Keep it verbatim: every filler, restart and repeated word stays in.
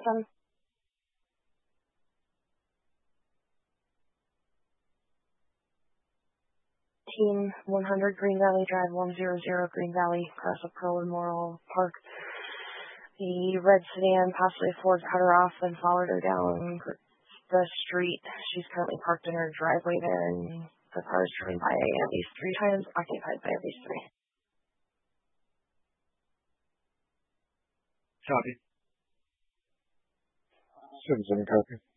them. Team one hundred Green Valley Drive, one hundred Green Valley, across a Pearl and Morrill Park. The red sedan, possibly a Ford, cut her off and followed her down the street. She's currently parked in her driveway there, and the car is driven by at least three times, occupied by at least three. Copy. seven seven copy.